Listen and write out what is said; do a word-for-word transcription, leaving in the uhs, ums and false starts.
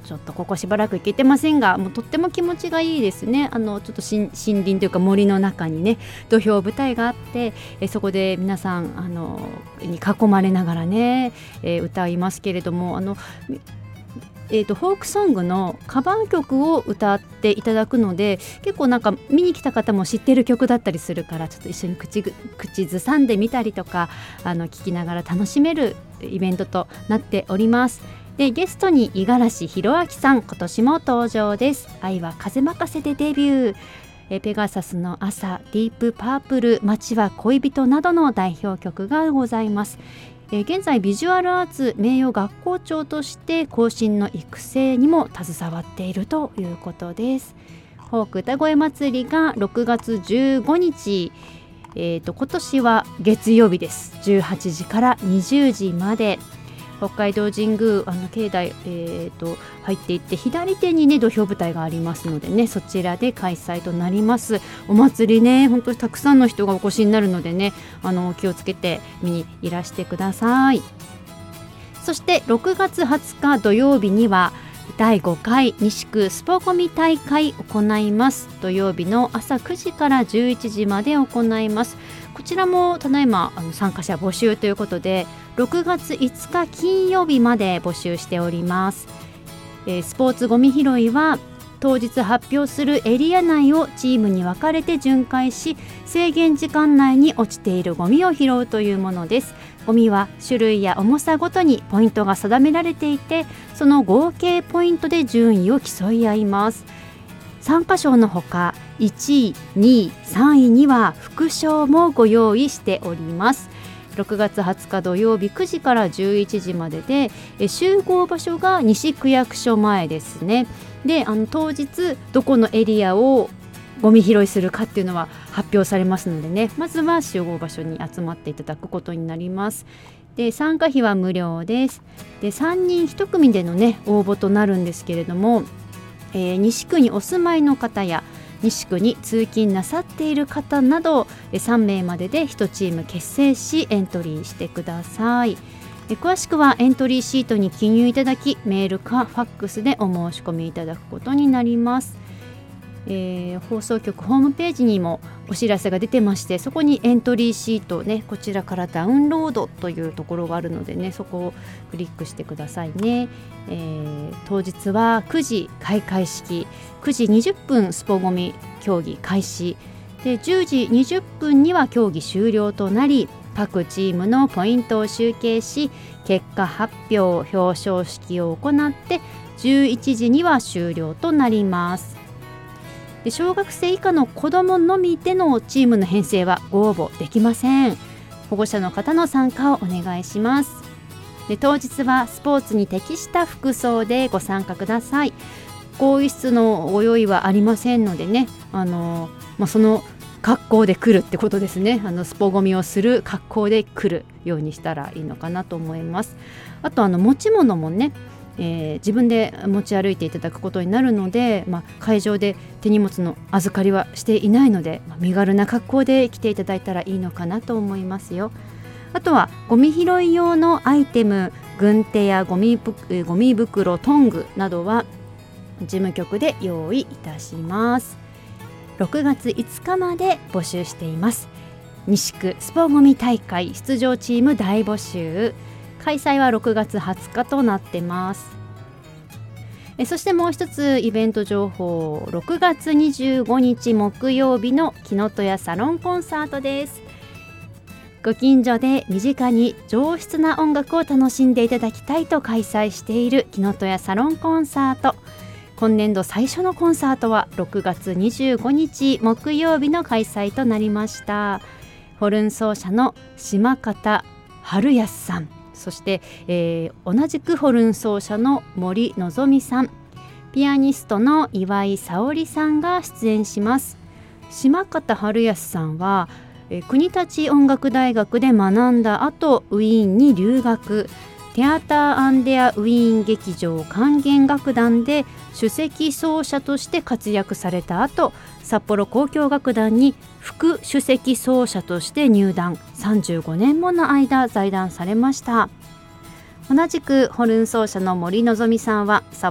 ちょっとここしばらく行けてませんが、もうとっても気持ちがいいですね。あのちょっと森林というか森の中にね土俵舞台があって、えそこで皆さんあのに囲まれながらね、えー、歌いますけれども、あのえーと、フォークソングのカバー曲を歌っていただくので、結構なんか見に来た方も知ってる曲だったりするから、ちょっと一緒に口ぐ口ずさんでみたりとか、あの聴きながら楽しめるイベントとなっております。でゲストに五十嵐弘明さん、今年も登場です。愛は風任せでデビュー、えペガサスの朝、ディープパープル、街は恋人などの代表曲がございます。え現在ビジュアルアーツ名誉学校長として後進の育成にも携わっているということです。フォーク歌声祭りがろくがつじゅうごにち、えーと、今年は月曜日です。じゅうはちじからにじゅうじまで北海道神宮あの境内、えー、と入っていって、左手にね土俵舞台がありますのでね、そちらで開催となります。お祭りね、本当にたくさんの人がお越しになるのでね、あの気をつけて見にいらしてください。そしてろくがつはつか土曜日にはだいごかい西区スポコミ大会行います。土曜日の朝くじからじゅういちじまで行います。こちらもただいまあの参加者募集ということで、ろくがついつか金曜日まで募集しております。えー、スポーツゴミ拾いは当日発表するエリア内をチームに分かれて巡回し、制限時間内に落ちているゴミを拾うというものです。ゴミは種類や重さごとにポイントが定められていて、その合計ポイントで順位を競い合います。参加賞のほかいちい、にい、さんいには副賞もご用意しております。ろくがつはつか土曜日くじからじゅういちじまでで、え集合場所が西区役所前ですね。であの当日どこのエリアをゴミ拾いするかっていうのは発表されますのでね、まずは集合場所に集まっていただくことになります。で参加費は無料です。でさんにんいち組でのね応募となるんですけれども、えー、西区にお住まいの方や西区に通勤なさっている方などさんめいまででいちチーム結成しエントリーしてください。詳しくはエントリーシートに記入いただき、メールかファックスでお申し込みいただくことになります。えー、放送局ホームページにもお知らせが出てまして、そこにエントリーシートね、こちらからダウンロードというところがあるのでね、そこをクリックしてくださいね。えー、当日はくじ開会式、くじにじゅっぷんスポゴミ競技開始で、じゅうじにじゅっぷんには競技終了となり、各チームのポイントを集計し、結果発表表彰式を行ってじゅういちじには終了となります。で小学生以下の子どものみでのチームの編成はご応募できません。保護者の方の参加をお願いします。で当日はスポーツに適した服装でご参加ください。更衣室のご用意はありませんのでね、あの、まあ、その格好で来るってことですね。あのスポゴミをする格好で来るようにしたらいいのかなと思います。あとあの持ち物もね、えー、自分で持ち歩いていただくことになるので、まあ、会場で手荷物の預かりはしていないので、まあ、身軽な格好で来ていただいたらいいのかなと思いますよ。あとはゴミ拾い用のアイテム、軍手やゴミぶゴミ袋、トングなどは事務局で用意いたします。ろくがついつかまで募集しています。西区スポゴミ大会出場チーム大募集、開催はろくがつはつかとなってます。えそしてもう一つイベント情報、ろくがつにじゅうごにち木曜日の木の戸屋サロンコンサートです。ご近所で身近に上質な音楽を楽しんでいただきたいと開催している木の戸屋サロンコンサート、今年度最初のコンサートはろくがつにじゅうごにち木曜日の開催となりました。ホルン奏者の島方春康さん、そして、えー、同じくホルン奏者の森のぞみさん、ピアニストの岩井沙織さんが出演します。島方春康さんは、えー、国立音楽大学で学んだ後ウィーンに留学、テアター・アンデア・ウィーン劇場管弦楽団で首席奏者として活躍された後、札幌交響楽団に副首席奏者として入団、さんじゅうごねんもの間在団されました。同じくホルン奏者の森のぞみさんは札